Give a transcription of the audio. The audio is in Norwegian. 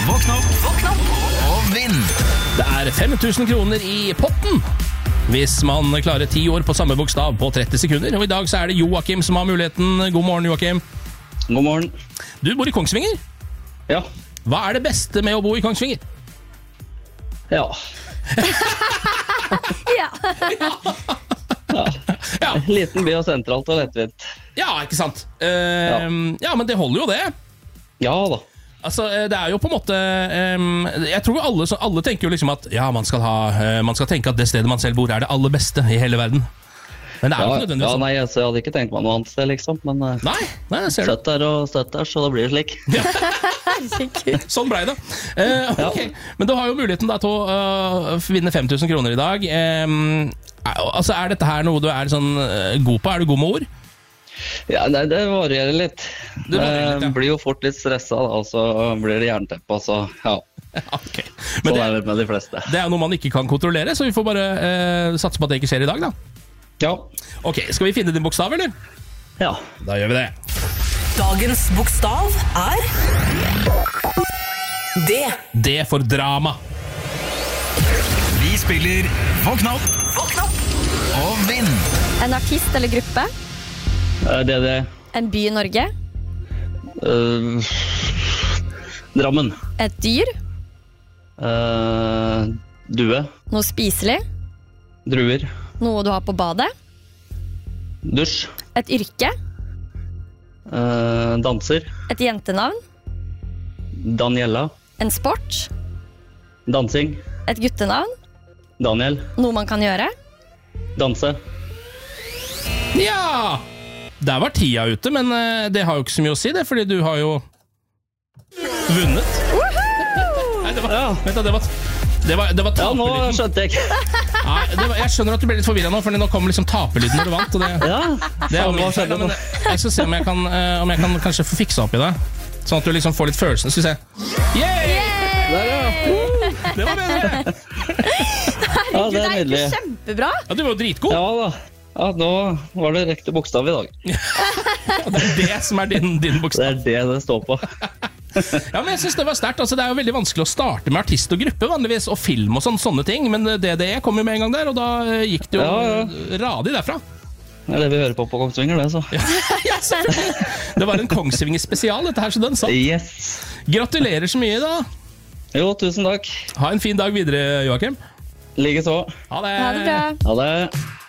Våkn opp og vinn. Det er 5000 kroner i potten hvis man klarer 10 år på samme bokstav på 30 sekunder. Og i dag så er det Joakim som har muligheten. God morgen, Joakim. God morgen. Du bor i Kongsvinger. Ja. Hva er det beste med å bo i Kongsvinger? Ja. Ja. Liten by og sentralt og lettvint. Ja, ikke sant? Ja, men det holder jo det. Ja da. Altså, det er jo på en måte jeg tror alle tenker jo liksom at ja, man skal tenke at det stedet man selv bor er det aller beste i hele verden. Men det er jo ikke nødvendigvis sånn. Nei, jeg hadde ikke tenkt meg noe annet sted, liksom. Men Nei, det ser du. støtt der, så det blir slik. Sånn ble det. Ok, men du har jo muligheten da til å vinne 5000 kroner i dag. Altså, er dette her noe du er sånn god på? Er du god med ord? Ja, nei, det varierer litt. Ja. Blir jo fort litt stresset, da, og så blir det jernteppe, så ja. Okay. Men sånn er det med de fleste. Det er noe man ikke kan kontrollere, så vi får bare satse på at det ikke skjer i dag, da. Ja. Ok, skal vi finne din bokstav, eller? Ja. Da gjør vi det. Dagens bokstav er D. D for drama. Vi spiller Våkn opp og vinn. En artist eller gruppe? Det. En by i Norge? Drammen. Et dyr? Due. Noe spiselig? Druer. Noe du har på badet? Dusj. Et yrke? Danser. Et jentenavn? Daniela. En sport? Dansing. Et guttenavn? Daniel. Noe man kan gjøre? Danse. Ja! Der var tida ute, men det har jo ikke så mye å si det, fordi du har jo vunnet. Nei, det var, vent da, det var Ja, nå tapelyden. skjønte jeg ikke. Nei, jeg skjønner at du ble litt forvirret nå, fordi nå kom liksom tapelyden når du vant, og det er jo hva min feil, skjedde men nå? jeg skal se om jeg kan kanskje få fiksa opp i det, sånn at du liksom får litt følelsen. Skal vi se. Yay! Der, ja. Det var bedre. Ja, det er nydelig. Kjempebra! Ja, du var jo dritgod. Ja da. Ja, nå var det riktig bokstav i dag. Det er det som er din Det bokstav. er det står på. Ja, men jeg synes det var sterkt. Altså, det er jo veldig vanskelig å starte med artist og gruppe vanligvis, og film og sånne ting, men DDE kom jo med en gang der, og da gikk det jo radig derfra. Det er det vi hører på Kongsvinger, det, så. Ja, selvfølgelig. Det var en Kongsvinger spesial, dette her, så den satt. Yes. Gratulerer så mye da. Jo, tusen takk. Ha en fin dag videre, Joakim. Like så. Ha det. Ha det bra. Ha det.